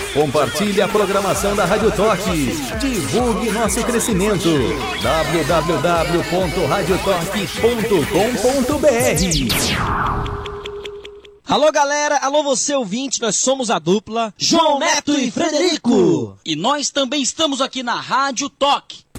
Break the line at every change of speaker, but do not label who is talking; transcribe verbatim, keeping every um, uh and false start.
Compartilhe a programação da Rádio Toque. Divulgue nosso crescimento. w w w ponto rádio toque ponto com ponto b r.
Alô galera, alô você ouvinte, nós somos a dupla João Neto e Frederico.
E nós também estamos aqui na Rádio Toque.